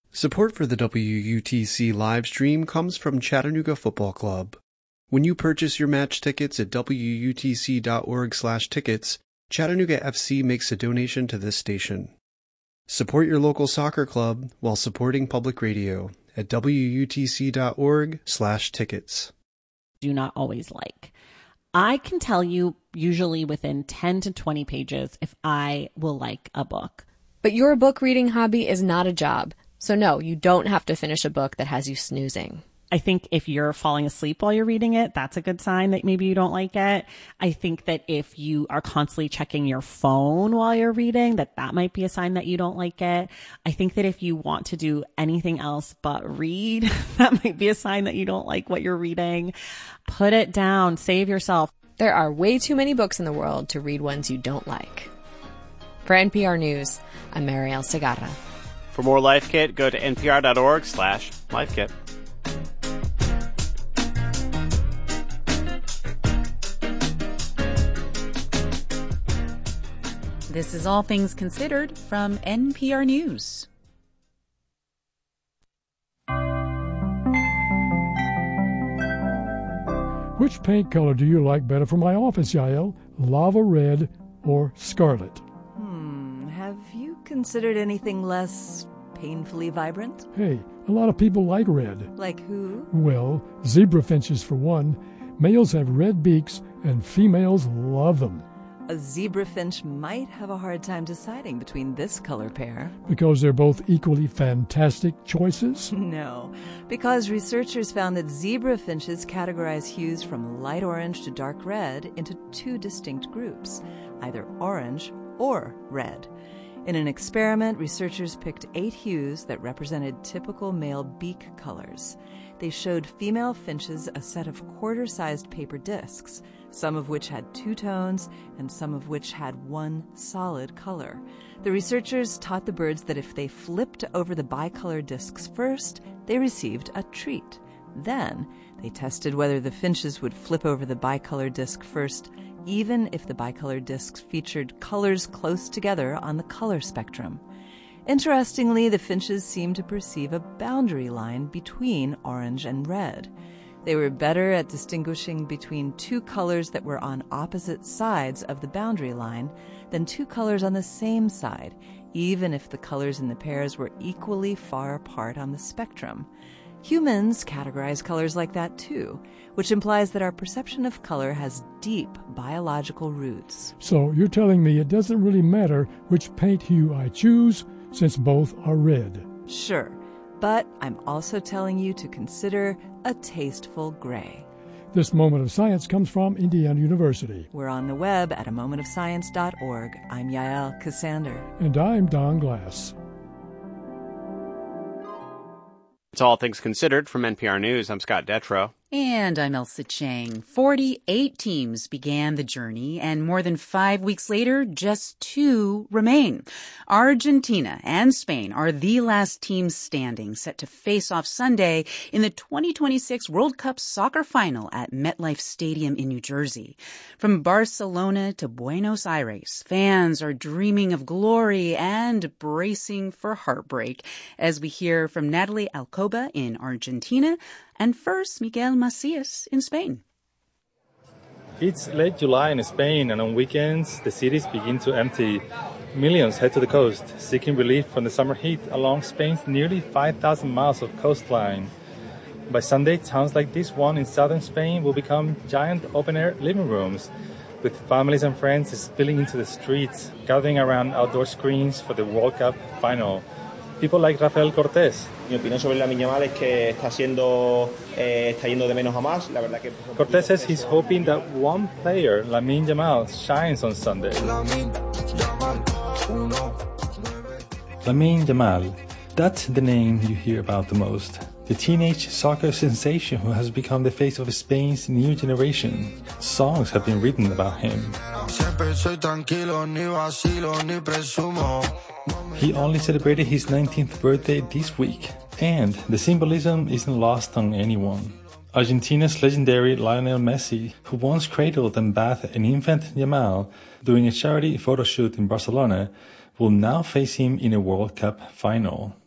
Support for the WUTC live stream comes from Chattanooga Football Club. When you purchase your match tickets at wutc.org/tickets, Chattanooga FC makes a donation to this station. Support your local soccer club while supporting public radio at wutc.org/tickets. Do not always like. I can tell you usually within 10 to 20 pages if I will like a book. But your book reading hobby is not a job. So no, you don't have to finish a book that has you snoozing. I think if you're falling asleep while you're reading it, that's a good sign that maybe you don't like it. I think that if you are constantly checking your phone while you're reading, that might be a sign that you don't like it. I think that if you want to do anything else but read, that might be a sign that you don't like what you're reading. Put it down. Save yourself. There are way too many books in the world to read ones you don't like. For NPR News, I'm Marielle Segarra. For more Life Kit, go to npr.org/lifekit. This is All Things Considered from NPR News. Which paint color do you like better for my office, Yael? Lava red or scarlet? Have you considered anything less painfully vibrant? Hey, a lot of people like red. Like who? Well, zebra finches for one. Males have red beaks and females love them. A zebra finch might have a hard time deciding between this color pair. Because they're both equally fantastic choices? No, because researchers found that zebra finches categorize hues from light orange to dark red into two distinct groups, either orange or red. In an experiment, researchers picked 8 hues that represented typical male beak colors. They showed female finches a set of quarter-sized paper discs, some of which had 2 tones and some of which had one solid color. The researchers taught the birds that if they flipped over the bicolor discs first, they received a treat. Then they tested whether the finches would flip over the bicolor disc first, even if the bicolor discs featured colors close together on the color spectrum. Interestingly, the finches seemed to perceive a boundary line between orange and red. They were better at distinguishing between 2 colors that were on opposite sides of the boundary line than 2 colors on the same side, even if the colors in the pairs were equally far apart on the spectrum. Humans categorize colors like that too, which implies that our perception of color has deep biological roots. So you're telling me it doesn't really matter which paint hue I choose, since both are red? Sure, but I'm also telling you to consider a tasteful gray. This Moment of Science comes from Indiana University. We're on the web at amomentofscience.org. I'm Yael Cassander. And I'm Don Glass. It's All Things Considered from NPR News. I'm Scott Detrow. And I'm Elsa Chang. 48 teams began the journey, and more than 5 weeks later, just 2 remain. Argentina and Spain are the last teams standing, set to face off Sunday in the 2026 World Cup soccer final at MetLife Stadium in New Jersey. From Barcelona to Buenos Aires, fans are dreaming of glory and bracing for heartbreak, as we hear from Natalie Alcoba in Argentina, and first, Miguel Macias in Spain. It's late July in Spain, and on weekends, the cities begin to empty. Millions head to the coast, seeking relief from the summer heat along Spain's nearly 5,000 miles of coastline. By Sunday, towns like this one in southern Spain will become giant open-air living rooms, with families and friends spilling into the streets, gathering around outdoor screens for the World Cup final. People like Rafael Cortés. Mi opinión sobre Lamine Yamal es que está yendo de menos a más. La verdad que Cortés says he's hoping that one player, Lamine Yamal, shines on Sunday. Lamine Yamal, that's the name you hear about the most. The teenage soccer sensation who has become the face of Spain's new generation. Songs have been written about him. He only celebrated his 19th birthday this week, and the symbolism isn't lost on anyone. Argentina's legendary Lionel Messi, who once cradled and bathed an infant Yamal during a charity photo shoot in Barcelona, will now face him in a World Cup final.